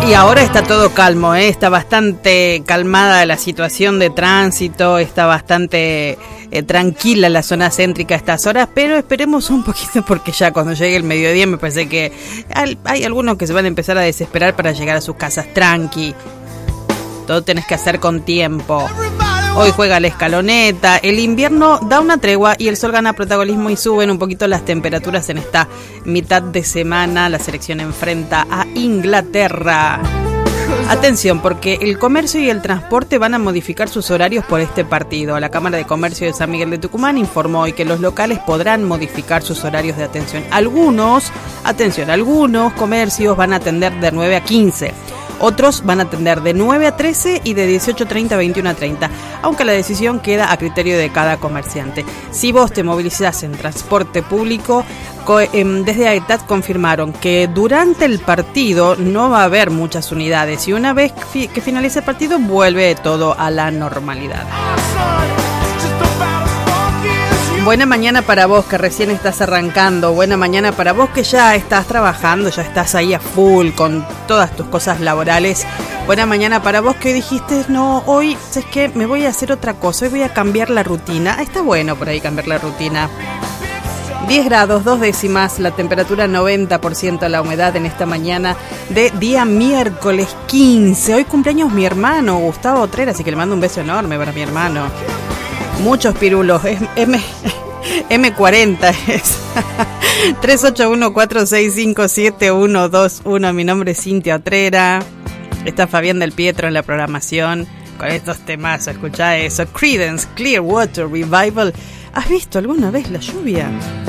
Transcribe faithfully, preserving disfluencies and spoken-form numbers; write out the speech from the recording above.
Y ahora está todo calmo, ¿eh? Está bastante calmada la situación de tránsito, está bastante eh, tranquila la zona céntrica a estas horas, pero esperemos un poquito porque ya cuando llegue el mediodía me parece que hay, hay algunos que se van a empezar a desesperar para llegar a sus casas. Tranqui, todo tenés que hacer con tiempo. Hoy juega la escaloneta, el invierno da una tregua y el sol gana protagonismo y suben un poquito las temperaturas en esta mitad de semana. La selección enfrenta a Inglaterra. Atención, porque el comercio y el transporte van a modificar sus horarios por este partido. La Cámara de Comercio de San Miguel de Tucumán informó hoy que los locales podrán modificar sus horarios de atención. Algunos, atención, algunos comercios van a atender de nueve a quince. Otros van a atender de nueve a trece y de dieciocho treinta a veintiuno treinta, aunque la decisión queda a criterio de cada comerciante. Si vos te movilizás en transporte público, desde AETAT confirmaron que durante el partido no va a haber muchas unidades y una vez que finalice el partido vuelve todo a la normalidad. Buena mañana para vos que recién estás arrancando, buena mañana para vos que ya estás trabajando, ya estás ahí a full con todas tus cosas laborales. Buena mañana para vos que dijiste, no, hoy es que me voy a hacer otra cosa, hoy voy a cambiar la rutina. Está bueno por ahí cambiar la rutina. diez grados, dos décimas, la temperatura noventa por ciento, la humedad en esta mañana de día miércoles quince. Hoy cumpleaños mi hermano, Gustavo Otrera, así que le mando un beso enorme para mi hermano. Muchos pirulos, es M, M cuarenta es tres ocho uno cuatro seis cinco siete uno dos uno. Mi nombre es Cintia Otrera. Está Fabián Del Pietro en la programación con estos temazos. Escuchá eso. Creedence Clearwater Revival. ¿Has visto alguna vez la lluvia?